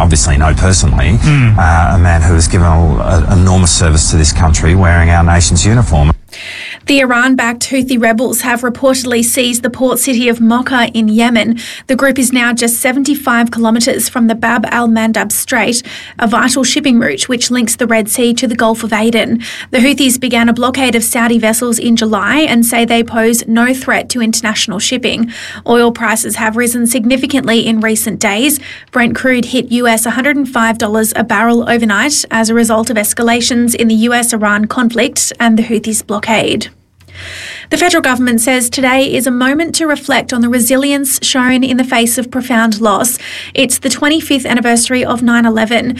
obviously know personally, a man who has given enormous service to this country wearing our nation's uniform. The Iran-backed Houthi rebels have reportedly seized the port city of Mocha in Yemen. The group is now just 75 kilometres from the Bab al-Mandab Strait, a vital shipping route which links the Red Sea to the Gulf of Aden. The Houthis began a blockade of Saudi vessels in July and say they pose no threat to international shipping. Oil prices have risen significantly in recent days. Brent crude hit US $105 a barrel overnight as a result of escalations in the US-Iran conflict and the Houthis blockade. The federal government says today is a moment to reflect on the resilience shown in the face of profound loss. It's the 25th anniversary of 9/11.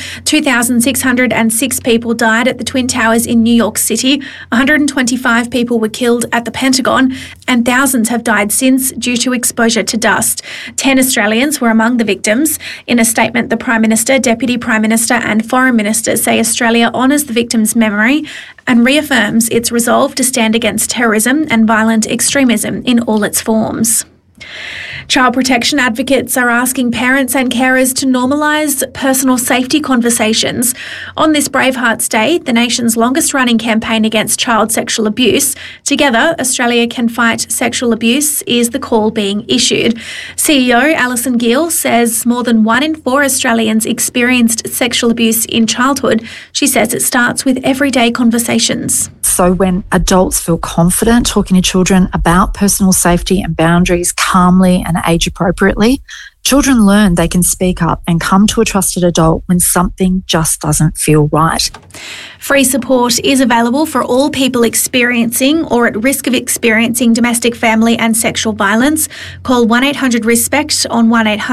2,606 people died at the Twin Towers in New York City. 125 people were killed at the Pentagon, and thousands have died since due to exposure to dust. 10 Australians were among the victims. In a statement, the Prime Minister, Deputy Prime Minister and Foreign Minister say Australia honours the victims' memory and reaffirms its resolve to stand against terrorism and violent extremism in all its forms. Child protection advocates are asking parents and carers to normalise personal safety conversations. On this Bravehearts Day, the nation's longest-running campaign against child sexual abuse, Together Australia Can Fight Sexual Abuse, is the call being issued. CEO Alison Gill says more than 1 in 4 Australians experienced sexual abuse in childhood. She says it starts with everyday conversations. So when adults feel confident talking to children about personal safety and boundaries calmly and age appropriately, children learn they can speak up and come to a trusted adult when something just doesn't feel right. Free support is available for all people experiencing or at risk of experiencing domestic, family and sexual violence. Call 1-800-RESPECT on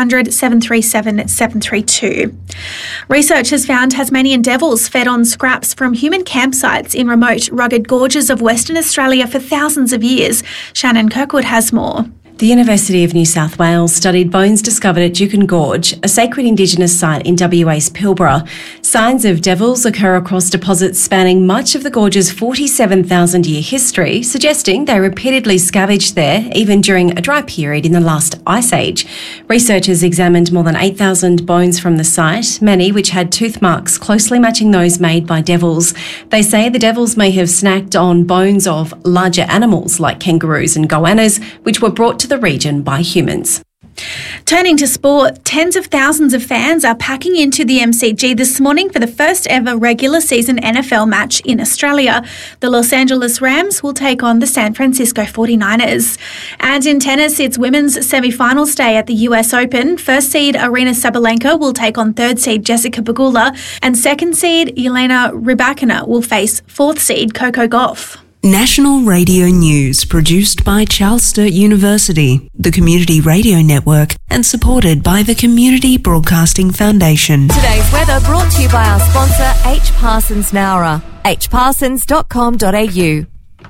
1-800-737-732. Research has found Tasmanian devils fed on scraps from human campsites in remote, rugged gorges of Western Australia for thousands of years. Shannon Kirkwood has more. The University of New South Wales studied bones discovered at Juukan Gorge, a sacred Indigenous site in WA's Pilbara. Signs of devils occur across deposits spanning much of the gorge's 47,000-year history, suggesting they repeatedly scavenged there even during a dry period in the last ice age. Researchers examined more than 8,000 bones from the site, many which had tooth marks closely matching those made by devils. They say the devils may have snacked on bones of larger animals like kangaroos and goannas, which were brought to the region by humans. Turning to sport, tens of thousands of fans are packing into the MCG this morning for the first ever regular season NFL match in Australia. The Los Angeles Rams will take on the San Francisco 49ers. And in tennis, it's women's semi-finals day at the US Open. First seed Aryna Sabalenka will take on third seed Jessica Pegula, and second seed Jelena Rybakina will face fourth seed Coco Gauff. National Radio News, produced by Charles Sturt University, the Community Radio Network, and supported by the Community Broadcasting Foundation. Today's weather brought to you by our sponsor, H. Parsons Nowra, hparsons.com.au.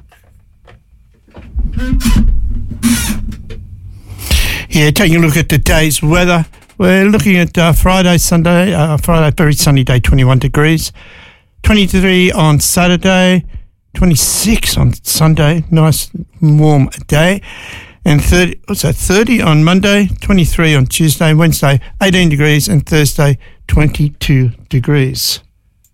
Yeah, taking a look at today's weather. We're looking at Friday, very sunny day, 21 degrees. 23 on Saturday. 26 on Sunday, nice warm day, and 30 on Monday, 23 on Tuesday, Wednesday 18 degrees, and Thursday 22 degrees.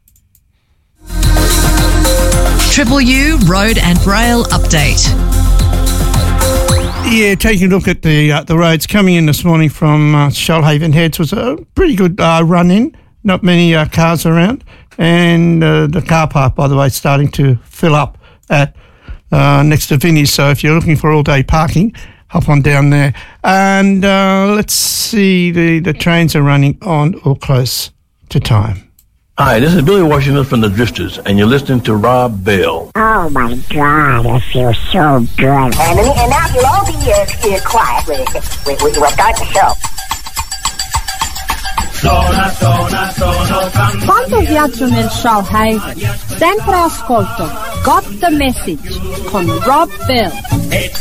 Triple U Road and Rail Update. Yeah, taking a look at the roads coming in this morning from Shoalhaven Heads was a pretty good run in. Not many cars around. And the car park, by the way, starting to fill up at next to Vinnie's. So if you're looking for all-day parking, hop on down there. And let's see, the trains are running on or close to time. Hi, this is Billy Washington from the Drifters, and you're listening to Rob Bell. Oh, my God, I feel so good. And now you'll all be quiet. We'll start the show. Quando viaggio nel Shoalhaven, sempre ascolto Got the Message con Rob Bell.